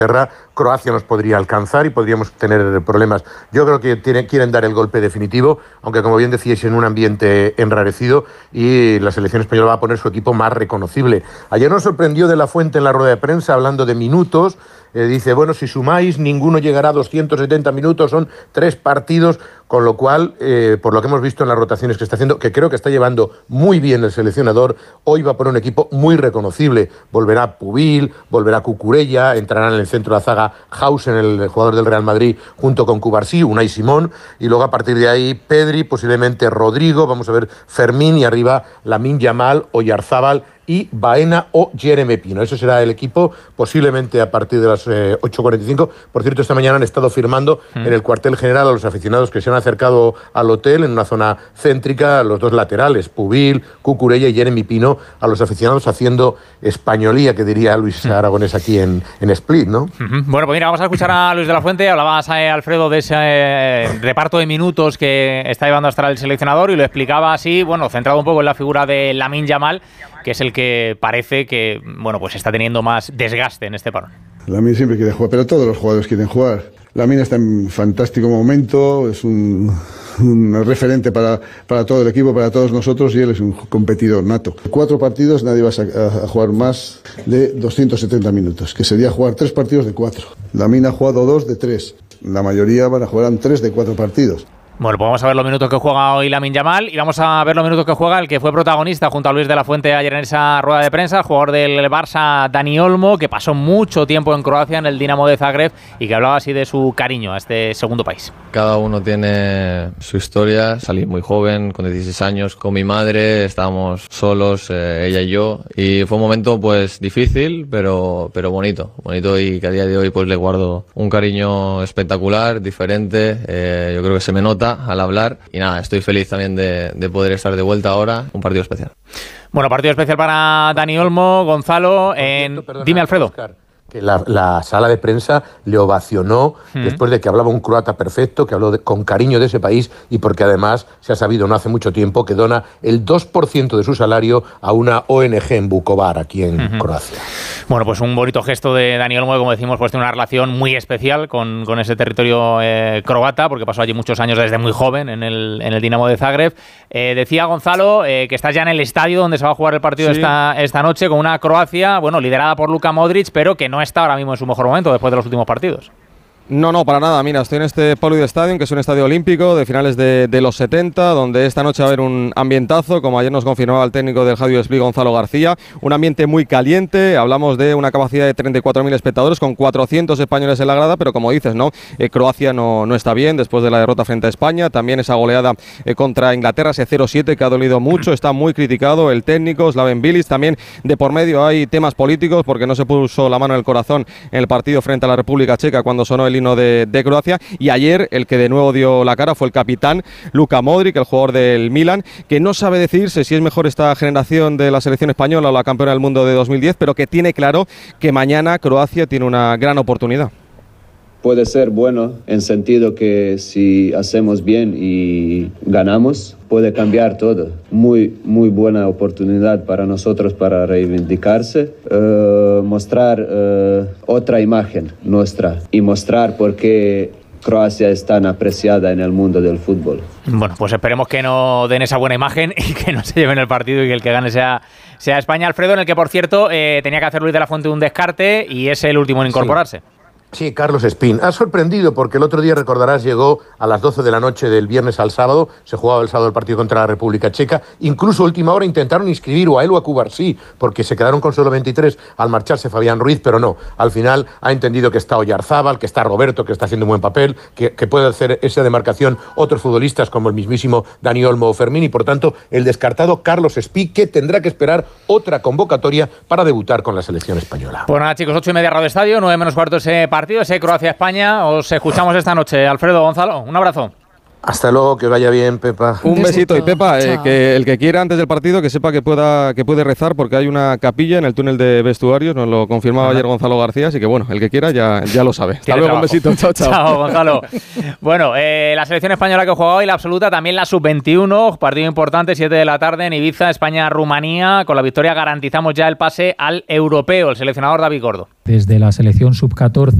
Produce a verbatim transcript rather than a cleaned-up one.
Croacia nos podría alcanzar y podríamos tener problemas. Yo creo que tiene, quieren dar el golpe definitivo, aunque como bien decíais, en un ambiente enrarecido, y la selección española va a poner su equipo más reconocible. Ayer nos sorprendió De La Fuente en la rueda de prensa hablando de minutos. Eh, dice, bueno, si sumáis, ninguno llegará a doscientos setenta minutos, son tres partidos, con lo cual, eh, por lo que hemos visto en las rotaciones que está haciendo, que creo que está llevando muy bien el seleccionador, hoy va a poner un equipo muy reconocible. Volverá Pubil, volverá Cucurella, entrarán en el centro de la zaga Hausen, el jugador del Real Madrid, junto con Cubarsí, Unai Simón, y luego a partir de ahí Pedri, posiblemente Rodrigo, vamos a ver Fermín, y arriba Lamine Yamal, Oyarzábal y Baena o Jeremy Pino. Ese será el equipo, posiblemente a partir de las eh, ocho cuarenta y cinco. Por cierto, esta mañana han estado firmando mm. en el cuartel general a los aficionados que se han acercado al hotel, en una zona céntrica, los dos laterales, Pubil, Cucurella y Jeremy Pino, a los aficionados haciendo españolía, que diría Luis Aragonés aquí en, en Split, ¿no? Uh-huh. Bueno, pues mira, vamos a escuchar a Luis de la Fuente. Hablabas, eh, Alfredo, de ese eh, reparto de minutos que está llevando hasta el seleccionador, y lo explicaba así, bueno, centrado un poco en la figura de Lamine Yamal, que es el que parece que, bueno, pues está teniendo más desgaste en este parón. Lamine siempre quiere jugar, pero todos los jugadores quieren jugar. Lamine está en fantástico momento, es un, un referente para, para todo el equipo, para todos nosotros, y él es un competidor nato. Cuatro partidos, nadie va a, a jugar más de doscientos setenta minutos, que sería jugar tres partidos de cuatro. Lamine ha jugado dos de tres, la mayoría van a jugar tres de cuatro partidos. Bueno, pues vamos a ver los minutos que juega hoy Lamine Yamal, y vamos a ver los minutos que juega el que fue protagonista junto a Luis de la Fuente ayer en esa rueda de prensa, el jugador del Barça, Dani Olmo, que pasó mucho tiempo en Croacia, en el Dinamo de Zagreb, y que hablaba así de su cariño a este segundo país. Cada uno tiene su historia. Salí muy joven, con dieciséis años, con mi madre, estábamos solos, eh, ella y yo, y fue un momento pues difícil, pero, pero bonito, bonito, y que a día de hoy pues le guardo un cariño espectacular, diferente, eh, yo creo que se me nota al hablar, y nada, estoy feliz también de, de poder estar de vuelta ahora, un partido especial. Bueno, partido especial para Dani Olmo, Gonzalo, en... Cierto, perdona, dime, Alfredo. Oscar, que la, la sala de prensa le ovacionó mm. después de que hablaba un croata perfecto, que habló de, con cariño de ese país, y porque además se ha sabido no hace mucho tiempo que dona el dos por ciento de su salario a una O N G en Vukovar, aquí en mm-hmm. Croacia. Bueno, pues un bonito gesto de Dani Olmo, que, como decimos, pues tiene una relación muy especial con, con ese territorio eh, croata, porque pasó allí muchos años desde muy joven en el, en el Dinamo de Zagreb. Eh, decía Gonzalo eh, que estás ya en el estadio donde se va a jugar el partido sí. esta, esta noche, con una Croacia, bueno, liderada por Luka Modric, pero que no está ahora mismo en su mejor momento después de los últimos partidos. No, no, para nada. Mira, estoy en este Pauluid Stadium, que es un estadio olímpico de finales de, de los setenta, donde esta noche va a haber un ambientazo, como ayer nos confirmaba el técnico del Radio Split, Gonzalo García. Un ambiente muy caliente. Hablamos de una capacidad de treinta y cuatro mil espectadores, con cuatrocientos españoles en la grada, pero como dices, ¿no? Eh, Croacia no, no está bien después de la derrota frente a España. También esa goleada eh, contra Inglaterra, ese cero siete, que ha dolido mucho. Está muy criticado el técnico, Slaven Bilic. También de por medio hay temas políticos, porque no se puso la mano en el corazón en el partido frente a la República Checa cuando sonó el himno de, de Croacia. Y ayer el que de nuevo dio la cara fue el capitán Luka Modric, el jugador del Milan, que no sabe decidirse si es mejor esta generación de la selección española o la campeona del mundo de dos mil diez, pero que tiene claro que mañana Croacia tiene una gran oportunidad. Puede ser bueno en sentido que si hacemos bien y ganamos, puede cambiar todo. Muy, muy buena oportunidad para nosotros para reivindicarse, uh, mostrar uh, otra imagen nuestra y mostrar por qué Croacia es tan apreciada en el mundo del fútbol. Bueno, pues esperemos que no den esa buena imagen y que no se lleven el partido y que el que gane sea, sea España. Alfredo, en el que, por cierto, eh, tenía que hacer Luis de la Fuente un descarte y es el último en incorporarse. Sí. Sí, Carlos Espín. Ha sorprendido porque el otro día, recordarás, llegó a las doce de la noche del viernes al sábado, se jugaba el sábado el partido contra la República Checa, incluso a última hora intentaron inscribir o a él o a Cubarsí, porque se quedaron con solo veintitrés al marcharse Fabián Ruiz, pero no, al final ha entendido que está Oyarzábal, que está Roberto, que está haciendo un buen papel, que, que puede hacer esa demarcación otros futbolistas como el mismísimo Dani Olmo o Fermín, y por tanto el descartado Carlos Espín, que tendrá que esperar otra convocatoria para debutar con la selección española. Pues nada, chicos, ocho y media Radio Estadio, nueve menos cuarto ese partido, ese Croacia-España. Os escuchamos esta noche. Alfredo, Gonzalo, un abrazo. Hasta luego, que vaya bien, Pepa. Un besito. Y Pepa, eh, Chao. que el que quiera antes del partido que sepa que pueda que puede rezar porque hay una capilla en el túnel de vestuarios, nos lo confirmaba Ajá. ayer Gonzalo García, así que bueno, el que quiera ya, ya lo sabe. Hasta Tiene luego, trabajo. un besito. Chao, chao. Chao, Gonzalo. Bueno, eh, la selección española que juega hoy, la absoluta, también la sub veintiuno, partido importante, siete de la tarde en Ibiza, España-Rumanía. Con la victoria garantizamos ya el pase al europeo. El seleccionador David Gordo. Desde la selección sub catorce